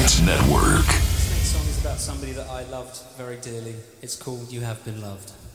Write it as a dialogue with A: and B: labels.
A: Night Network.
B: This next song is about somebody that I loved very dearly. It's called You Have Been Loved.